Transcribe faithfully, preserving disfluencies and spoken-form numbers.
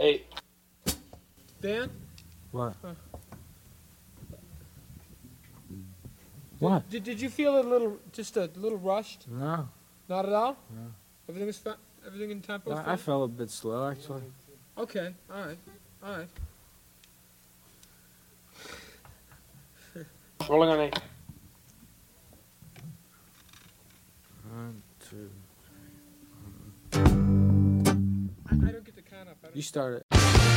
Eight. Dan? What? Huh. What? Did, did you feel a little, just a little rushed? No. Not at all? No. Everything was fa- everything in tempo? I, I felt a bit slow, actually. Okay, all right, all right. Rolling on eight. One, two. I, I don't get the count up. I don't You started.